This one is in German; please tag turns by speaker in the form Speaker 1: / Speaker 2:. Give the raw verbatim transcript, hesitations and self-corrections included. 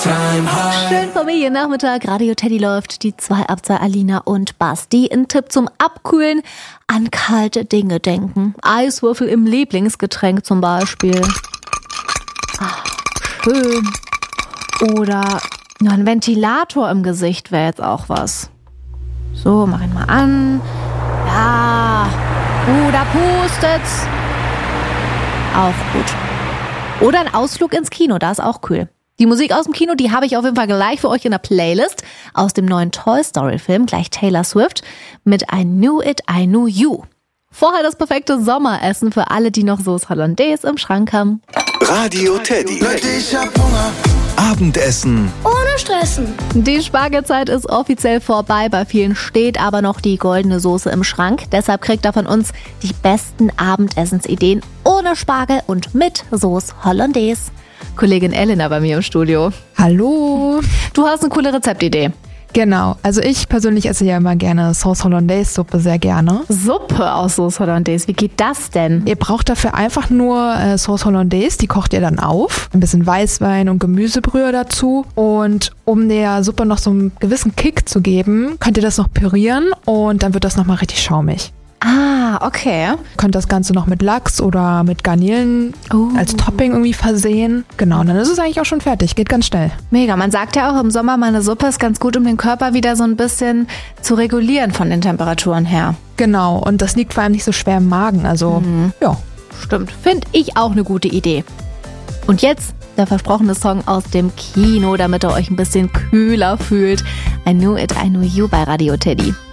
Speaker 1: Schön Familiennachmittag, Radio Teddy läuft, die zwei ab zwei, Alina und Basti. Ein Tipp zum Abkühlen, an kalte Dinge denken. Eiswürfel im Lieblingsgetränk zum Beispiel. Ach, schön. Oder ja, ein Ventilator im Gesicht wäre jetzt auch was. So, mach ihn mal an. Ja, uh, da pustet's. Auch gut. Oder ein Ausflug ins Kino, da ist auch cool. Die Musik aus dem Kino, die habe ich auf jeden Fall gleich für euch in der Playlist. Aus dem neuen Toy Story Film, gleich Taylor Swift mit I Knew It, I Knew You. Vorher das perfekte Sommeressen für alle, die noch Sauce Hollandaise im Schrank haben.
Speaker 2: Radio Teddy. Abendessen
Speaker 3: ohne Stressen.
Speaker 1: Die Spargelzeit ist offiziell vorbei. Bei vielen steht aber noch die goldene Soße im Schrank. Deshalb kriegt er von uns die besten Abendessensideen ohne Spargel und mit Sauce Hollandaise. Kollegin Elena bei mir im Studio.
Speaker 4: Hallo.
Speaker 1: Du hast eine coole Rezeptidee.
Speaker 4: Genau, also ich persönlich esse ja immer gerne Sauce Hollandaise Suppe sehr gerne.
Speaker 1: Suppe aus Sauce Hollandaise, wie geht das denn?
Speaker 4: Ihr braucht dafür einfach nur äh, Sauce Hollandaise, die kocht ihr dann auf. Ein bisschen Weißwein und Gemüsebrühe dazu. Und um der Suppe noch so einen gewissen Kick zu geben, könnt ihr das noch pürieren und dann wird das nochmal richtig schaumig.
Speaker 1: Ah, okay.
Speaker 4: Könnt das Ganze noch mit Lachs oder mit Garnelen
Speaker 1: Oh.
Speaker 4: als Topping irgendwie versehen. Genau, und dann ist es eigentlich auch schon fertig. Geht ganz schnell.
Speaker 1: Mega, man sagt ja auch im Sommer, mal eine Suppe ist ganz gut, um den Körper wieder so ein bisschen zu regulieren von den Temperaturen her.
Speaker 4: Genau, und das liegt vor allem nicht so schwer im Magen. Also,
Speaker 1: Mhm.
Speaker 4: ja.
Speaker 1: Stimmt, finde ich auch eine gute Idee. Und jetzt der versprochene Song aus dem Kino, damit ihr euch ein bisschen kühler fühlt. I Knew It, I Knew You bei Radio Teddy.